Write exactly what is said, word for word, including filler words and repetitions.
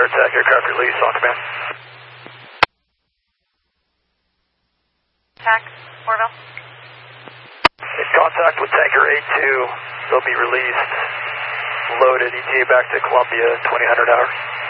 air attack aircraft release on command. Attack, Orville. In contact with tanker A two, they'll be released, loaded, E T A back to Columbia, twenty hundred hours.